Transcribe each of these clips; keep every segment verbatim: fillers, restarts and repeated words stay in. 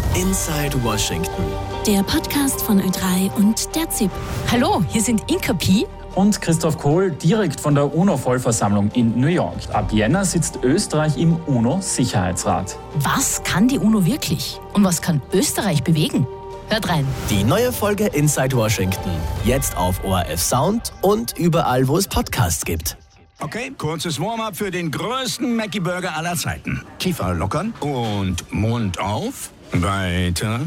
Inside Washington. Der Podcast von Ö drei und der Z I P. Hallo, hier sind Inka Pi und Christoph Kohl direkt von der UNO-Vollversammlung in New York. Ab Jänner sitzt Österreich im UNO-Sicherheitsrat. Was kann die UNO wirklich? Und was kann Österreich bewegen? Hört rein. Die neue Folge Inside Washington. Jetzt auf O R F Sound und überall, wo es Podcasts gibt. Okay, kurzes Warm-up für den größten Mackie-Burger aller Zeiten. Kiefer lockern und Mund auf. Weiter,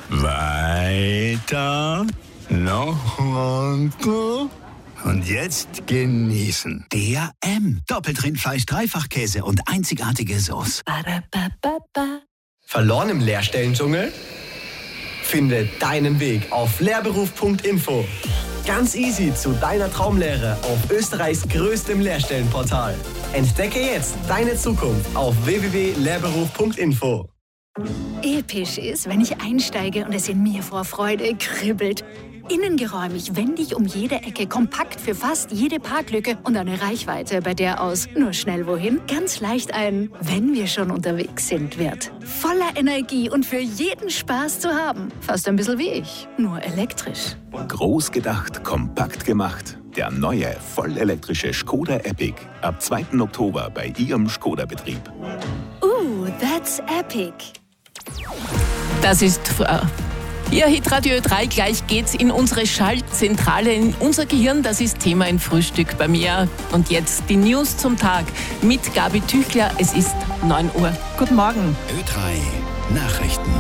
weiter, noch runter. Und jetzt genießen. D A M. Doppeltrindfleisch, Dreifachkäse und einzigartige Sauce. Verloren im Lehrstellendschungel? Finde deinen Weg auf lehrberuf punkt info. Ganz easy zu deiner Traumlehre auf Österreichs größtem Lehrstellenportal. Entdecke jetzt deine Zukunft auf w w w punkt lehrberuf punkt info. Episch ist, wenn ich einsteige und es in mir vor Freude kribbelt. Innengeräumig, wendig um jede Ecke, kompakt für fast jede Parklücke und eine Reichweite, bei der aus nur schnell wohin ganz leicht ein "Wenn wir schon unterwegs sind" wird. Voller Energie und für jeden Spaß zu haben. Fast ein bisschen wie ich, nur elektrisch. Groß gedacht, kompakt gemacht. Der neue, vollelektrische Skoda Epic. Ab zweiten Oktober bei Ihrem Skoda-Betrieb. Uh, that's epic. Das ist... Äh Ihr Hitradio Ö drei, gleich geht's in unsere Schaltzentrale, in unser Gehirn. Das ist Thema im Frühstück bei mir. Und jetzt die News zum Tag mit Gabi Tüchler. Es ist neun Uhr. Guten Morgen. Ö drei Nachrichten.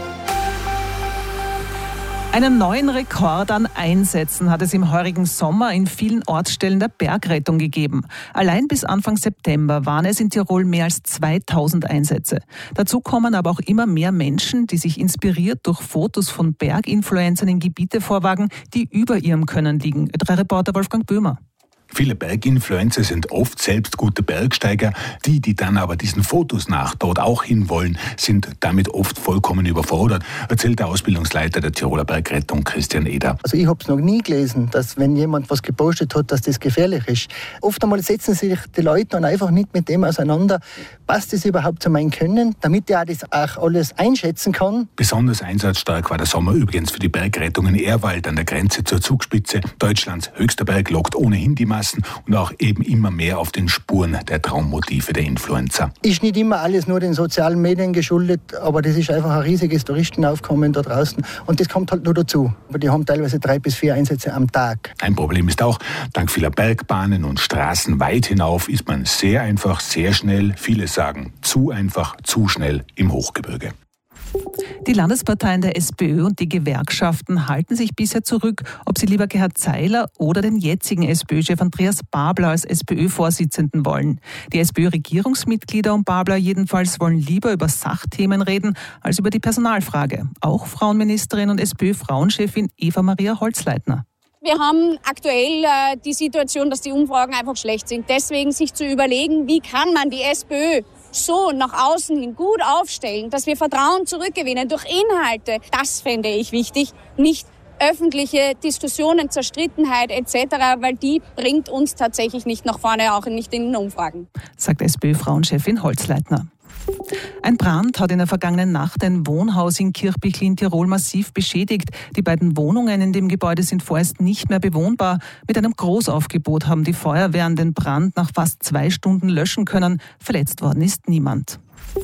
Einen neuen Rekord an Einsätzen hat es im heurigen Sommer in vielen Ortsstellen der Bergrettung gegeben. Allein bis Anfang September waren es in Tirol mehr als zweitausend Einsätze. Dazu kommen aber auch immer mehr Menschen, die sich inspiriert durch Fotos von Berginfluencern in Gebiete vorwagen, die über ihrem Können liegen. Ö drei Reporter Wolfgang Böhmer. Viele Berginfluencer sind oft selbst gute Bergsteiger. Die, die dann aber diesen Fotos nach dort auch hinwollen, sind damit oft vollkommen überfordert, erzählt der Ausbildungsleiter der Tiroler Bergrettung, Christian Eder. Also ich habe es noch nie gelesen, dass wenn jemand was gepostet hat, dass das gefährlich ist. Oft einmal setzen sich die Leute dann einfach nicht mit dem auseinander. Passt das überhaupt zu meinem Können, damit ich auch das auch alles einschätzen kann? Besonders einsatzstark war der Sommer übrigens für die Bergrettung in Ehrwald an der Grenze zur Zugspitze. Deutschlands höchster Berg lockt ohnehin die Massen und auch eben immer mehr auf den Spuren der Traummotive der Influencer. Ist nicht immer alles nur den sozialen Medien geschuldet, aber das ist einfach ein riesiges Touristenaufkommen da draußen und das kommt halt nur dazu. Aber die haben teilweise drei bis vier Einsätze am Tag. Ein Problem ist auch, dank vieler Bergbahnen und Straßen weit hinauf ist man sehr einfach, sehr schnell, viele sagen zu einfach, zu schnell im Hochgebirge. Die Landesparteien der SPÖ und die Gewerkschaften halten sich bisher zurück, ob sie lieber Gerhard Zeiler oder den jetzigen SPÖ-Chef Andreas Babler als SPÖ-Vorsitzenden wollen. Die SPÖ-Regierungsmitglieder und Babler jedenfalls wollen lieber über Sachthemen reden als über die Personalfrage. Auch Frauenministerin und SPÖ-Frauenchefin Eva-Maria Holzleitner. Wir haben aktuell äh, die Situation, dass die Umfragen einfach schlecht sind. Deswegen sich zu überlegen, wie kann man die SPÖ so nach außen hin gut aufstellen, dass wir Vertrauen zurückgewinnen durch Inhalte. Das fände ich wichtig, nicht öffentliche Diskussionen, Zerstrittenheit et cetera, weil die bringt uns tatsächlich nicht nach vorne, auch nicht in den Umfragen. Sagt SPÖ-Frauenchefin Holzleitner. Ein Brand hat in der vergangenen Nacht ein Wohnhaus in Kirchbichl in Tirol massiv beschädigt. Die beiden Wohnungen in dem Gebäude sind vorerst nicht mehr bewohnbar. Mit einem Großaufgebot haben die Feuerwehren den Brand nach fast zwei Stunden löschen können. Verletzt worden ist niemand.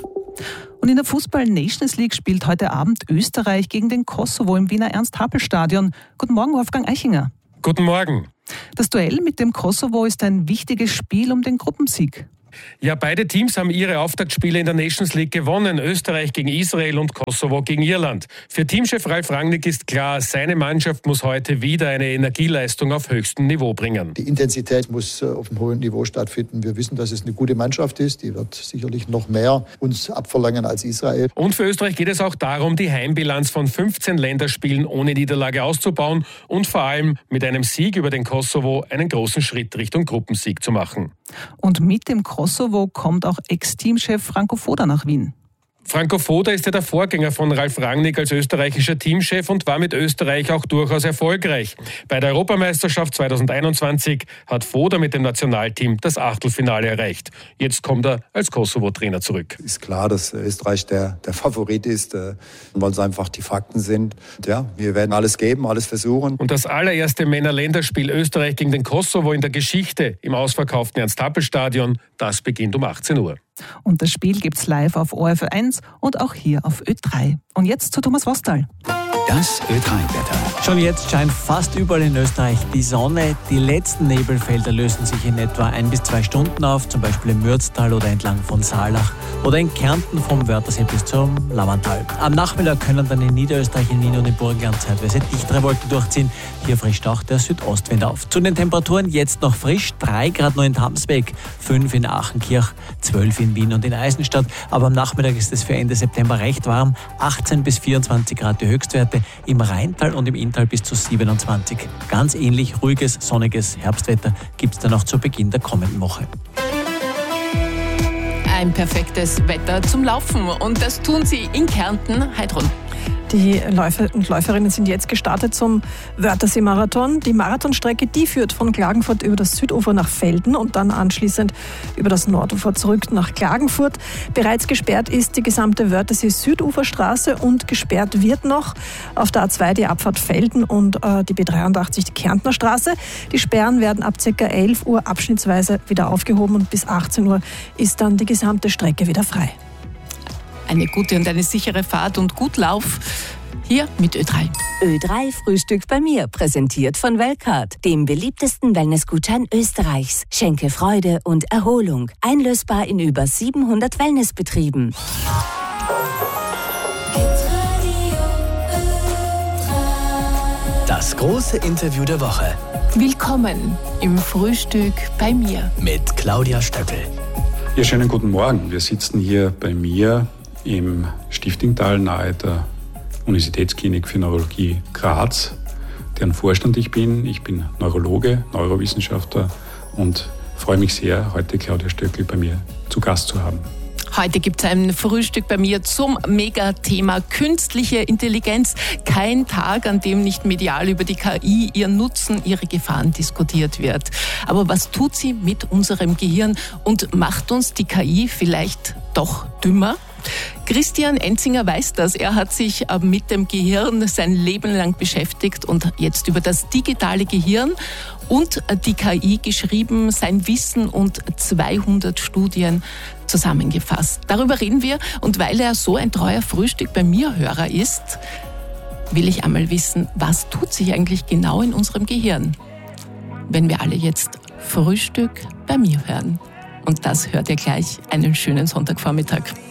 Und in der Fußball-Nations League spielt heute Abend Österreich gegen den Kosovo im Wiener Ernst-Happel-Stadion. Guten Morgen, Wolfgang Eichinger. Guten Morgen. Das Duell mit dem Kosovo ist ein wichtiges Spiel um den Gruppensieg. Ja, beide Teams haben ihre Auftaktspiele in der Nations League gewonnen. Österreich gegen Israel und Kosovo gegen Irland. Für Teamchef Ralf Rangnick ist klar, seine Mannschaft muss heute wieder eine Energieleistung auf höchstem Niveau bringen. Die Intensität muss auf einem hohen Niveau stattfinden. Wir wissen, dass es eine gute Mannschaft ist. Die wird sicherlich noch mehr uns abverlangen als Israel. Und für Österreich geht es auch darum, die Heimbilanz von fünfzehn Länderspielen ohne Niederlage auszubauen und vor allem mit einem Sieg über den Kosovo einen großen Schritt Richtung Gruppensieg zu machen. Und mit dem Kosovo kommt auch Ex-Teamchef Franco Foda nach Wien. Franco Foda ist ja der Vorgänger von Ralf Rangnick als österreichischer Teamchef und war mit Österreich auch durchaus erfolgreich. Bei der Europameisterschaft zweitausendeinundzwanzig hat Foda mit dem Nationalteam das Achtelfinale erreicht. Jetzt kommt er als Kosovo-Trainer zurück. Ist klar, dass Österreich der, der Favorit ist, weil es einfach die Fakten sind. Ja, wir werden alles geben, alles versuchen. Und das allererste Männer-Länderspiel Österreich gegen den Kosovo in der Geschichte im ausverkauften Ernst-Happel-Stadion, das beginnt um achtzehn Uhr. Und das Spiel gibt's live auf O R F eins und auch hier auf Ö drei. Und jetzt zu Thomas Wostal. Das Ö drei Wetter. Schon jetzt scheint fast überall in Österreich die Sonne. Die letzten Nebelfelder lösen sich in etwa ein bis zwei Stunden auf, zum Beispiel im Mürztal oder entlang von Saalach oder in Kärnten vom Wörthersee bis zum Lavantal. Am Nachmittag können dann in Niederösterreich, in Wien und im Burgenland zeitweise dichtere Wolken durchziehen. Hier frischt auch der Südostwind auf. Zu den Temperaturen jetzt noch frisch, drei Grad nur in Tamsbeck, fünf in Aachenkirch, zwölf in Wien und in Eisenstadt. Aber am Nachmittag ist es für Ende September recht warm, achtzehn bis vierundzwanzig Grad die Höchstwerte. Im Rheintal und im Inntal bis zu siebenundzwanzig. Ganz ähnlich ruhiges, sonniges Herbstwetter gibt es dann auch zu Beginn der kommenden Woche. Ein perfektes Wetter zum Laufen und das tun sie in Kärnten. Heidrun. Die Läufer und Läuferinnen sind jetzt gestartet zum Wörthersee-Marathon. Die Marathonstrecke, die führt von Klagenfurt über das Südufer nach Velden und dann anschließend über das Nordufer zurück nach Klagenfurt. Bereits gesperrt ist die gesamte Wörthersee-Süduferstraße und gesperrt wird noch auf der A zwei die Abfahrt Velden und äh, die B dreiundachtzig die Kärntner Straße. Die Sperren werden ab ca. elf Uhr abschnittsweise wieder aufgehoben und bis achtzehn Uhr ist dann die gesamte Strecke wieder frei. Eine gute und eine sichere Fahrt und gut Lauf hier mit Ö drei. Ö drei Frühstück bei mir, präsentiert von Weltcard, dem beliebtesten Wellnessgutschein Österreichs. Schenke Freude und Erholung. Einlösbar in über siebenhundert Wellnessbetrieben. Das große Interview der Woche. Willkommen im Frühstück bei mir. Mit Claudia Stöckel. Ja, schönen guten Morgen. Wir sitzen hier bei mir im Stiftingtal nahe der Universitätsklinik für Neurologie Graz, deren Vorstand ich bin. Ich bin Neurologe, Neurowissenschaftler und freue mich sehr, heute Claudia Stöckel bei mir zu Gast zu haben. Heute gibt es ein Frühstück bei mir zum Megathema künstliche Intelligenz. Kein Tag, an dem nicht medial über die K I, ihren Nutzen, ihre Gefahren diskutiert wird. Aber was tut sie mit unserem Gehirn und macht uns die K I vielleicht doch dümmer? Christian Enzinger weiß das. Er hat sich mit dem Gehirn sein Leben lang beschäftigt und jetzt über das digitale Gehirn und die K I geschrieben, sein Wissen und zweihundert Studien zusammengefasst. Darüber reden wir und weil er so ein treuer Frühstück bei mir Hörer ist, will ich einmal wissen, was tut sich eigentlich genau in unserem Gehirn, wenn wir alle jetzt Frühstück bei mir hören. Und das hört ihr gleich. Einen schönen Sonntagvormittag.